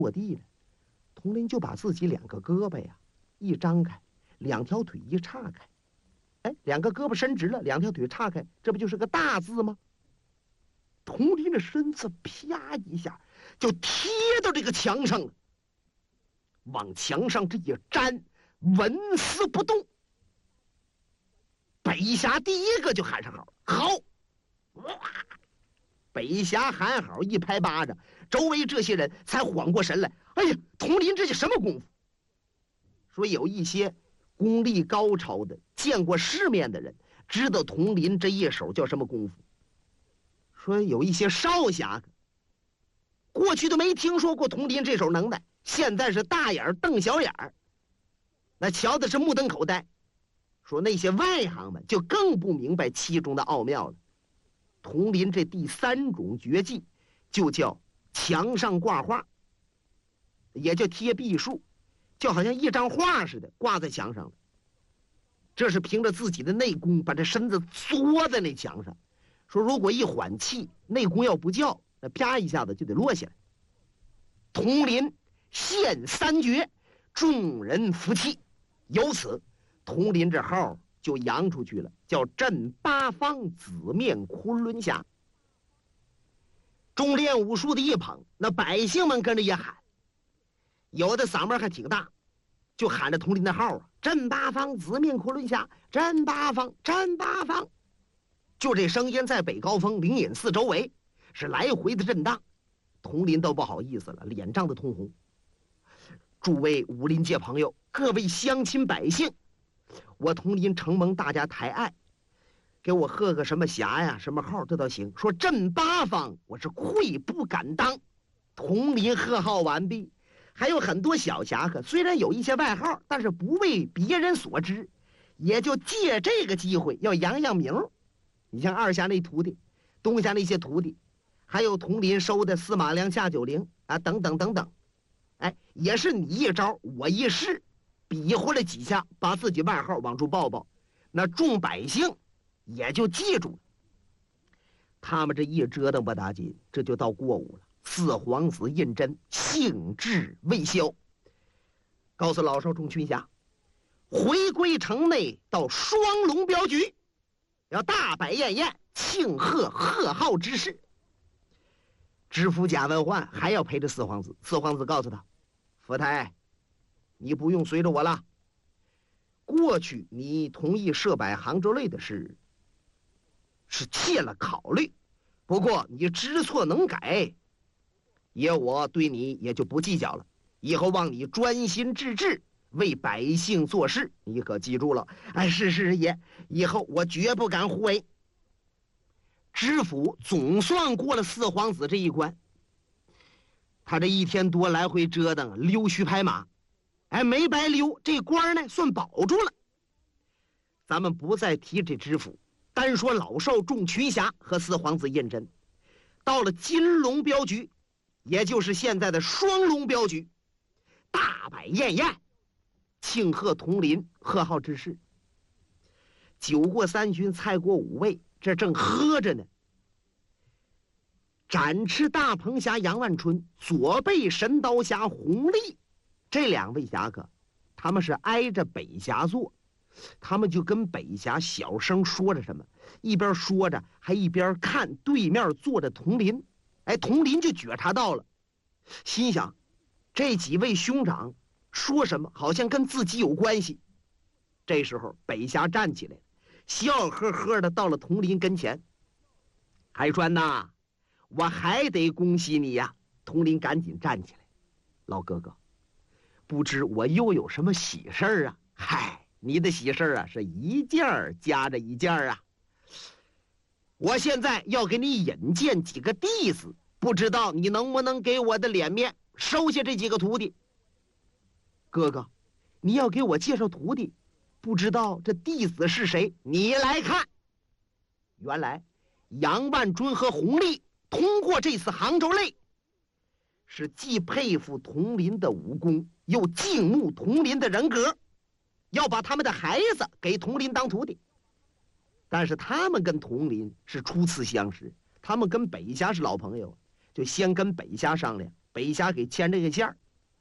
落地了，佟林就把自己两个胳膊呀一张开，两条腿一岔开，哎，两个胳膊伸直了，两条腿岔开，这不就是个大字吗？佟林的身子啪一下就贴到这个墙上了，往墙上这一粘，纹丝不动。北峡第一个就喊上好，好！哇！北峡喊好，一拍巴掌，周围这些人才缓过神来。哎呀，佟林这是什么功夫？说有一些功力高超的、见过世面的人，知道佟林这一手叫什么功夫。说有一些少侠客，过去都没听说过佟林这手能耐，现在是大眼瞪小眼儿，那瞧的是目瞪口呆。说那些外行们就更不明白其中的奥妙了。佟林这第三种绝技就叫墙上挂画，也叫贴壁术，就好像一张画似的挂在墙上了。这是凭着自己的内功把这身子缩在那墙上。说如果一缓气，内功要不叫，那啪一下子就得落下来。佟林现三绝，众人服气，由此佟林这号就扬出去了，叫镇八方紫面昆仑侠。众练武术的一捧，那百姓们跟着也喊，有的嗓门还挺大，就喊着佟林的号啊，镇八方紫面昆仑侠，镇八方，镇八方。就这声音在北高峰灵隐寺周围是来回的震荡，佟林都不好意思了，脸涨得通红。诸位武林界朋友，各位乡亲百姓，我佟林承蒙大家抬爱，给我贺个什么侠呀，什么号这倒行。说镇八方，我是愧不敢当。佟林贺号完毕，还有很多小侠客，虽然有一些外号，但是不为别人所知，也就借这个机会要扬扬名。你像二侠那徒弟，东侠那些徒弟，还有佟林收的司马良、夏九龄啊，等等等等，哎，也是你一招我一式，比划了几下，把自己外号往出报报，那众百姓也就记住了。他们这一折腾不打紧，这就到过午了。四皇子胤禛兴致未消，告诉老少众群侠，回归城内到双龙镖局，要大摆宴宴庆贺贺号之事。知府贾文焕还要陪着四皇子。四皇子告诉他，福台，你不用随着我了。过去你同意设摆杭州类的事，是切了考虑，不过你知错能改，爷我对你也就不计较了。以后望你专心致志为百姓做事，你可记住了？哎，是爷，以后我绝不敢胡为。知府总算过了四皇子这一关，他这一天多来回折腾，溜须拍马，哎，没白溜，这官呢算保住了。咱们不再提这知府，单说老少众群侠和四皇子胤禛，到了金龙镖局，也就是现在的双龙镖局，大摆宴宴庆贺佟林贺号之事。酒过三巡，菜过五味，这正喝着呢。展翅大鹏侠杨万春，左背神刀侠洪立，这两位侠客，他们是挨着北峡坐，他们就跟北峡小声说着什么，一边说着还一边看对面坐着佟林。哎，佟林就觉察到了，心想这几位兄长说什么好像跟自己有关系。这时候北峡站起来了，笑呵呵的到了佟林跟前。海川呐，我还得恭喜你呀。佟林赶紧站起来，老哥哥，不知我又有什么喜事儿啊？嗨，你的喜事儿啊是一件夹着一件啊。我现在要给你引荐几个弟子，不知道你能不能给我的脸面收下这几个徒弟？哥哥，你要给我介绍徒弟，不知道这弟子是谁？你来看。原来杨万春和洪立通过这次杭州类，是既佩服佟林的武功，又敬慕佟林的人格，要把他们的孩子给佟林当徒弟。但是他们跟佟林是初次相识，他们跟北峡是老朋友，就先跟北峡商量， 北峡给牵这个线儿。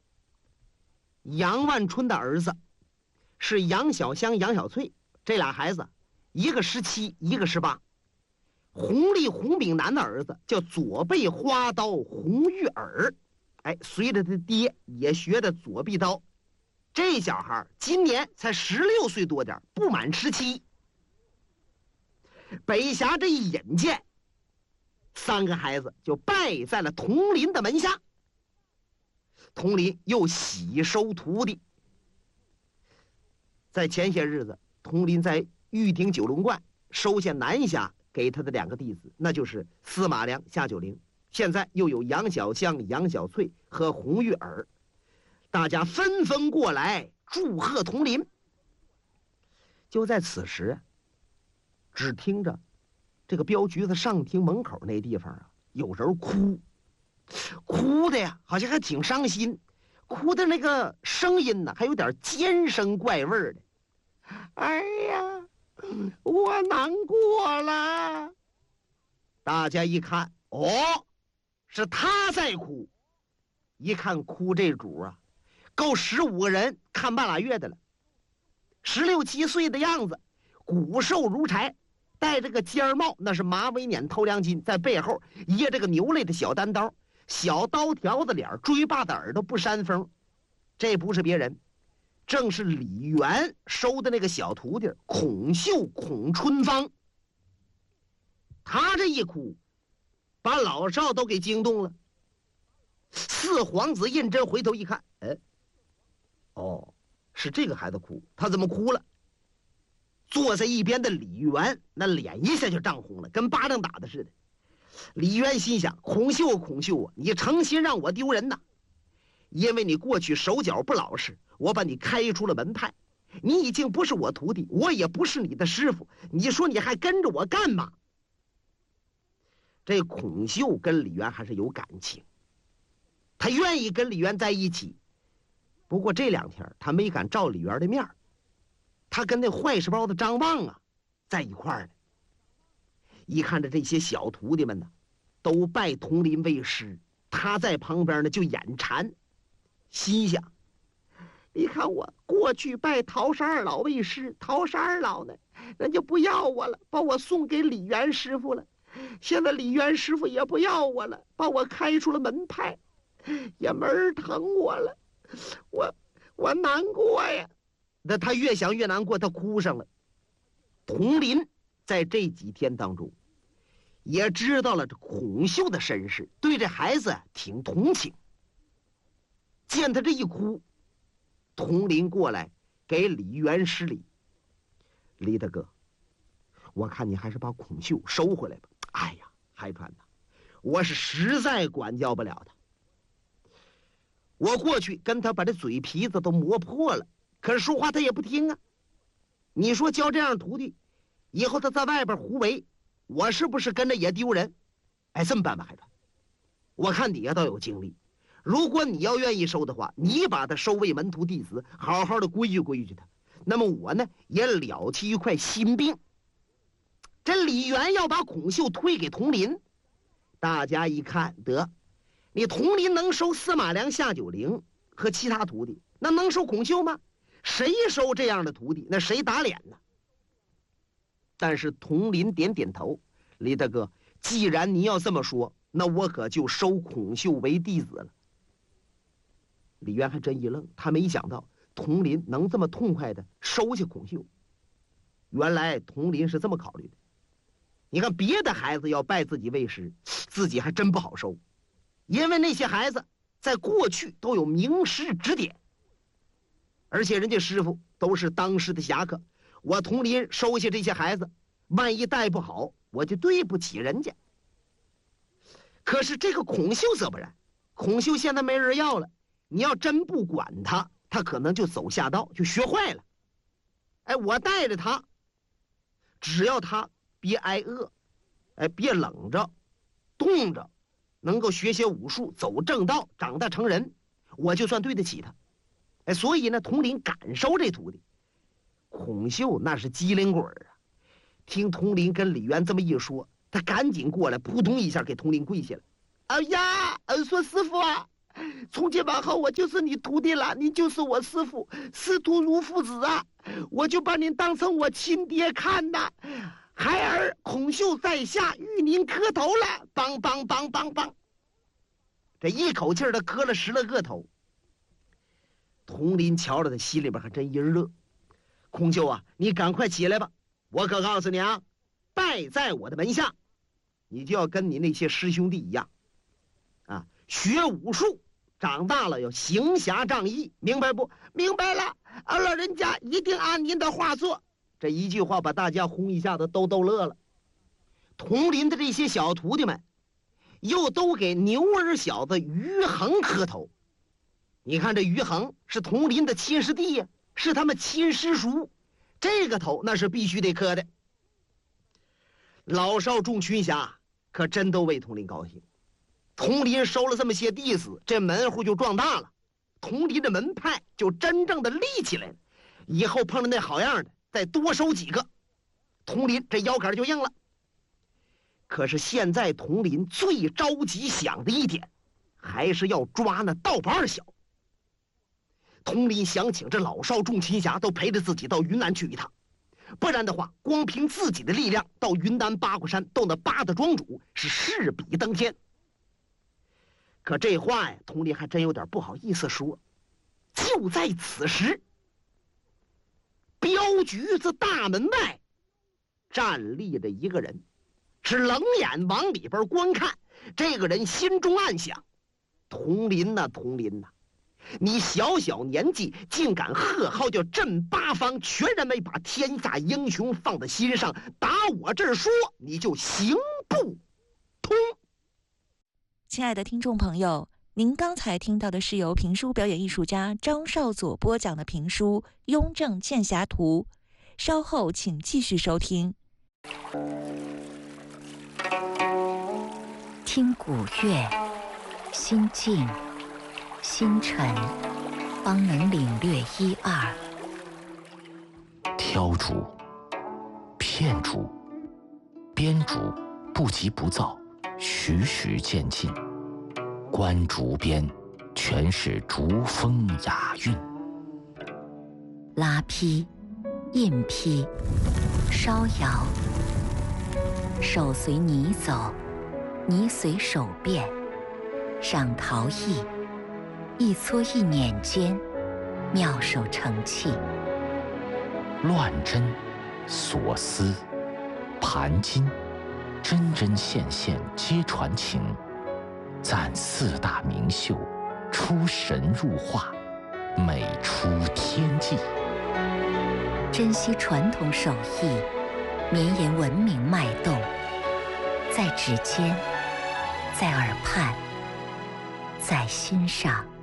杨万春的儿子是杨小香、杨小翠，这俩孩子一个17，一个18。弘历洪炳南的儿子叫左背花刀洪玉尔，随着他爹也学的左臂刀。这小孩今年才16岁多点，不满17。北峡这一引荐，3个孩子就拜在了佟林的门下。佟林又喜收徒弟。在前些日子，佟林在玉鼎九龙观收下南下给他的2个弟子，那就是司马良、夏九龄。现在又有杨小香、杨小翠和洪玉尔，大家纷纷过来祝贺佟林。就在此时，只听着这个镖局子上厅门口那地方有人哭的呀，好像还挺伤心，哭的那个声音呢，还有点尖声怪味的。哎呀，我难过了。大家一看，是他在哭。一看哭这主够15个人看半拉月的了。16、17岁的样子，骨瘦如柴，戴着个尖帽，那是马尾捻头梁巾，在背后掖着个牛类的小单刀，小刀条子脸，锥把的耳朵不扇风。这不是别人，正是李元收的那个小徒弟孔秀、孔春芳。他这一哭，把老少都给惊动了。四皇子胤禛回头一看，是这个孩子哭，他怎么哭了？坐在一边的李元那脸一下就涨红了，跟巴掌打的似的。李元心想，孔秀你诚心让我丢人呐！因为你过去手脚不老实，我把你开出了门派，你已经不是我徒弟，我也不是你的师傅，你说你还跟着我干嘛？这孔秀跟李元还是有感情，他愿意跟李元在一起。不过这2天他没敢照李元的面，他跟那坏事包子张望在一块儿呢。一看着这些小徒弟们都拜佟林为师，他在旁边就眼馋，心想：你看我过去拜陶氏二老为师，陶氏二老呢，人家不要我了，把我送给李元师傅了。现在李元师傅也不要我了，把我开出了门派，也没人疼我了，我难过呀。那他越想越难过，他哭上了。佟林在这几天当中也知道了这孔秀的身世，对这孩子挺同情。见他这一哭，佟林过来给李元施礼：李大哥，我看你还是把孔秀收回来吧。哎呀，海川呐，我是实在管教不了他。我过去跟他把这嘴皮子都磨破了，可是说话他也不听啊。你说教这样徒弟，以后他在外边胡为，我是不是跟着也丢人？这么办吧，海川，我看你倒有精力。如果你要愿意收的话，你把他收为门徒弟子，好好的规矩他。那么我呢，也了其一块心病。这李元要把孔秀推给佟林，大家一看，得，你佟林能收司马良、夏九龄和其他徒弟，那能收孔秀吗？谁收这样的徒弟，那谁打脸呢？但是佟林点点头：李大哥，既然你要这么说，那我可就收孔秀为弟子了。李渊还真一愣，他没想到佟林能这么痛快的收下孔秀。原来佟林是这么考虑的，你看别的孩子要拜自己为师，自己还真不好收，因为那些孩子在过去都有名师指点，而且人家师傅都是当时的侠客，我佟林收下这些孩子，万一带不好，我就对不起人家。可是这个孔秀则不然，孔秀现在没人要了，你要真不管他，他可能就走下道，就学坏了。我带着他，只要他别挨饿，别冷着冻着，能够学些武术，走正道，长大成人，我就算对得起他。所以呢，佟林敢收这徒弟。孔秀那是机灵鬼啊，听佟林跟李渊这么一说，他赶紧过来，扑通一下给佟林跪下了。哎呀，说师傅啊， 从今往后我就是你徒弟了，你就是我师傅，师徒如父子啊！我就把您当成我亲爹看呐。孩儿孔秀在下，与您磕头了，梆梆梆梆梆。这一口气的磕了10来个头。佟林瞧着他心里边还真一热。孔秀啊，你赶快起来吧！我可告诉你啊，拜在我的门下，你就要跟你那些师兄弟一样，啊，学武术，长大了要行侠仗义，明白不？明白了，老人家一定按您的话做。这一句话把大家轰一下子都逗乐了。佟林的这些小徒弟们，又都给牛儿小子于恒磕头。你看这于恒是佟林的亲师弟呀，是他们亲师叔，这个头那是必须得磕的。老少众群侠可真都为佟林高兴。佟林收了这么些弟子，这门户就壮大了，佟林的门派就真正的立起来了。以后碰着那好样的，再多收几个，佟林这腰杆就硬了。可是现在佟林最着急想的一点，还是要抓那盗宝二小。佟林想请这老少众群侠都陪着自己到云南去一趟，不然的话，光凭自己的力量到云南八卦山斗那8大庄主是势比登天。可这话呀，佟林还真有点不好意思说。就在此时，镖局子大门外站立着一个人，是冷眼往里边观看。这个人心中暗想：佟林呐，佟林呐，你小小年纪竟敢喝号叫镇八方，全然没把天下英雄放在心上，打我这儿说你就行不通。 亲爱的听众朋友，您刚才听到的是由评书表演艺术家张少佐播讲的评书《雍正剑侠图》，稍后请继续收听。 听古乐，心静心沉，方能领略一二。 挑竹、片竹、编竹不急不躁，徐徐渐进。观竹边，全是竹风雅韵。 拉坯、印坯、烧窑，手随泥走，泥随手变，上陶艺，一搓一捻间，妙手成器。 乱针、锁丝、盘金，针针线线皆传情。赞4大名秀，出神入化，美出天际。 珍惜传统手艺，绵延文明脉动，在指尖，在耳畔，在心上。